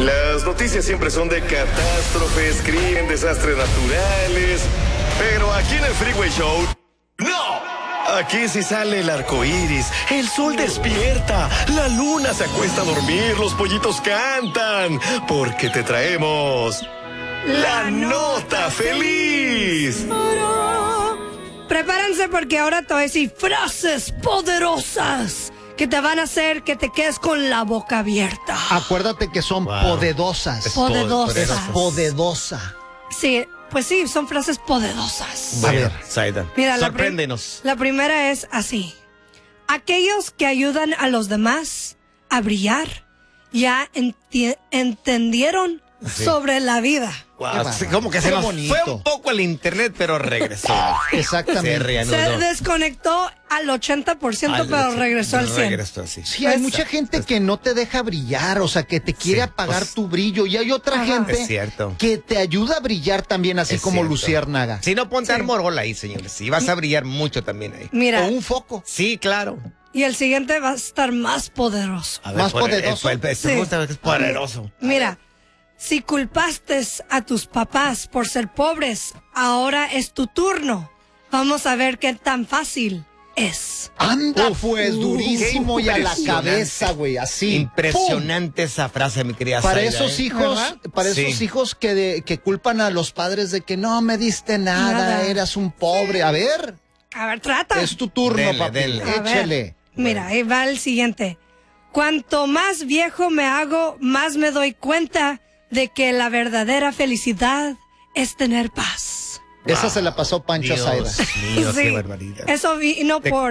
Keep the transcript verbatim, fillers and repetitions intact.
Las noticias siempre son de catástrofes, crimen, desastres naturales. Pero aquí en el Freeway Show, ¡no! Aquí sí sale el arco iris, el sol despierta, la luna se acuesta a dormir, los pollitos cantan, porque te traemos la nota feliz. Prepárense porque ahora te voy a decir frases poderosas que te van a hacer que te quedes con la boca abierta. Acuérdate que son Wow. poderosas. Poderosas. Es poderosa. Sí, pues sí, son frases poderosas. Bueno, A ver. Zaidan, Mira, la, sorpréndenos. prim- la primera es así. Aquellos que ayudan a los demás a brillar ya enti- entendieron Sí. sobre la vida. Wow, Qué sí, como que se qué nos bonito. fue un poco el internet, pero regresó. Exactamente. Se reanudó. Se desconectó al ochenta por ciento, Al- pero regresó al cien. Regresó, sí. Sí, hay mucha gente que no te deja brillar, o sea, que te quiere Sí, apagar pues- tu brillo. Y hay otra Ajá. gente Es cierto. que te ayuda a brillar también, así Es como cierto. luciérnaga. Si no, ponte Sí. Armorol ahí, señores. Sí, vas a brillar mucho también ahí. Mira, O un foco. Sí, claro. y el siguiente va a estar más poderoso. A ¿Más por- poderoso? el- el- el- Sí. me gusta que es poderoso. Mira, si culpaste a tus papás por ser pobres, ahora es tu turno. Vamos a ver qué tan fácil es. Anda, Uf, pues, uh, durísimo qué y a la impresionante. cabeza, güey, así. Impresionante esa frase, mi querida ¡Pum! Para Zaida, esos ¿eh? hijos, ¿Verdad? para esos Sí. hijos que, de- que culpan a los padres de que no me diste nada, Nada. eras un pobre. A ver, A ver, trata. es tu turno, Dele, papi. dele. A ver, Échale. Mira, ahí va el siguiente. Cuanto más viejo me hago, más me doy cuenta de que la verdadera felicidad es tener paz. Esa se la pasó Pancho Dios Zaida. mío, Sí, qué barbaridad. eso vino Te- por